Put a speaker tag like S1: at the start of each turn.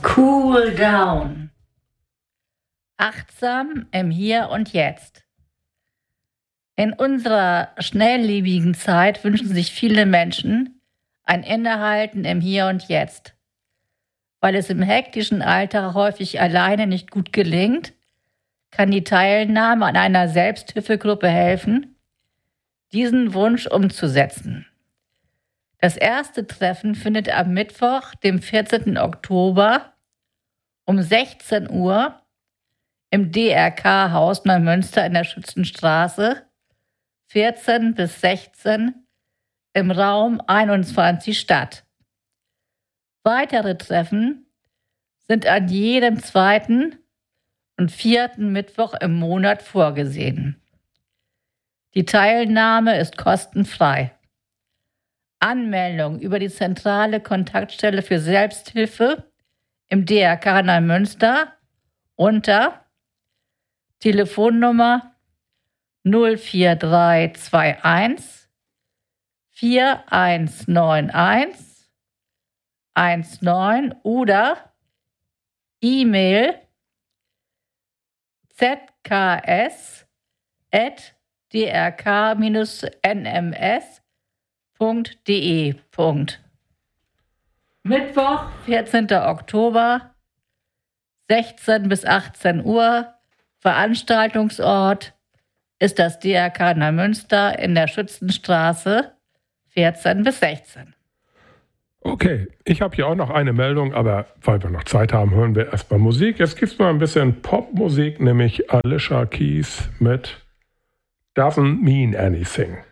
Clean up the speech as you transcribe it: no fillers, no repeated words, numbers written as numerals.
S1: Cool down. Achtsam im Hier und Jetzt. In unserer schnelllebigen Zeit wünschen sich viele Menschen ein Innehalten im Hier und Jetzt. Weil es im hektischen Alltag häufig alleine nicht gut gelingt, kann die Teilnahme an einer Selbsthilfegruppe helfen, diesen Wunsch umzusetzen. Das erste Treffen findet am Mittwoch, dem 14. Oktober um 16 Uhr im DRK-Haus Neumünster in der Schützenstraße 14 bis 16 im Raum 21 statt. Weitere Treffen sind an jedem zweiten und vierten Mittwoch im Monat vorgesehen. Die Teilnahme ist kostenfrei. Anmeldung über die zentrale Kontaktstelle für Selbsthilfe im DRK Neumünster unter Telefonnummer 04321 4191 19 oder E-Mail zks@drk-nms.de. Mittwoch, 14. Oktober, 16 bis 18 Uhr. Veranstaltungsort ist das DRK Neumünster in der Schützenstraße 14 bis 16.
S2: Okay, ich habe hier auch noch eine Meldung, aber weil wir noch Zeit haben, hören wir erstmal Musik. Jetzt gibt es mal ein bisschen Popmusik, nämlich Alicia Keys mit Doesn't Mean Anything.